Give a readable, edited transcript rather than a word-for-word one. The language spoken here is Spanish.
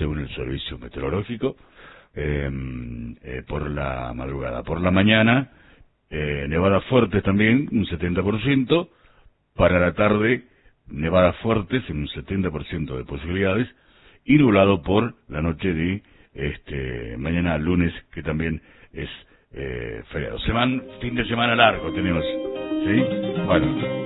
según el servicio meteorológico, por la madrugada. Por la mañana, nevadas fuertes también, un 70%. Para la tarde, nevadas fuertes, en un 70% de posibilidades. Y nublado por la noche de mañana lunes, que también es feriado. Fin de semana largo tenemos, ¿sí? Bueno.